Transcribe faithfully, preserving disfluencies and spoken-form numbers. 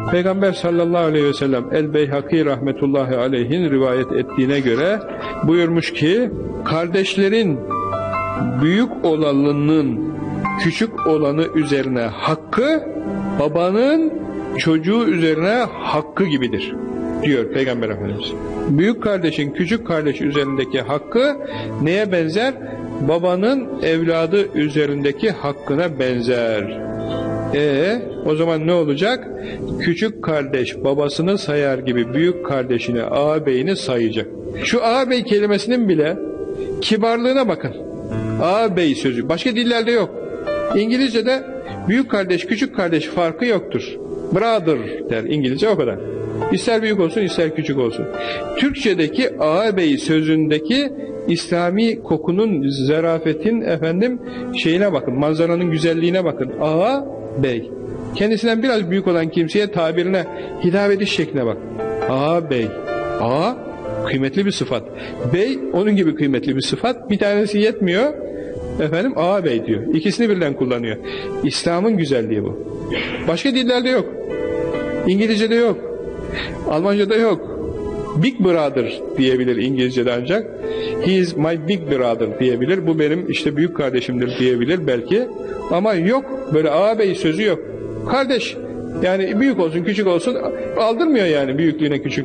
Peygamber sallallahu aleyhi ve sellem El-Beyhaki rahmetullahi aleyhin rivayet ettiğine göre buyurmuş ki, kardeşlerin büyük olanının küçük olanı üzerine hakkı, babanın çocuğu üzerine hakkı gibidir diyor Peygamber Efendimiz. Büyük kardeşin küçük kardeş üzerindeki hakkı neye benzer? Babanın evladı üzerindeki hakkına benzer. E o zaman ne olacak? Küçük kardeş babasını sayar gibi büyük kardeşini, ağabeyini sayacak. Şu ağabey kelimesinin bile kibarlığına bakın. Ağabey sözü. Başka dillerde yok. İngilizce'de büyük kardeş, küçük kardeş farkı yoktur. Brother der İngilizce, o kadar. İster büyük olsun, ister küçük olsun. Türkçedeki ağabey sözündeki İslami kokunun, zarafetin efendim şeyine bakın, manzaranın güzelliğine bakın. Ağa bey. Kendisinden biraz büyük olan kimseye tabirine, hitap ediş şekline bak. Ağa bey. Ağa kıymetli bir sıfat. Bey onun gibi kıymetli bir sıfat. Bir tanesi yetmiyor. Efendim ağa bey diyor. İkisini birden kullanıyor. İslam'ın güzelliği bu. Başka dillerde yok. İngilizce'de yok. Almanca'da yok. Big brother diyebilir İngilizce'de ancak. He is my big brother diyebilir. Bu benim işte büyük kardeşimdir diyebilir belki. Ama yok. Böyle ağabey sözü yok. Kardeş. Yani büyük olsun küçük olsun aldırmıyor yani büyüklüğüne küçük.